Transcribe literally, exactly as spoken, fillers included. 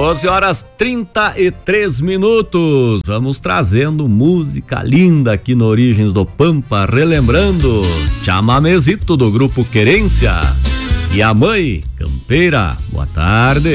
doze horas trinta e três minutos. Vamos trazendo música linda aqui no Origens do Pampa, relembrando Chamamezito do Grupo Querência e a Mãe Campeira. Boa tarde.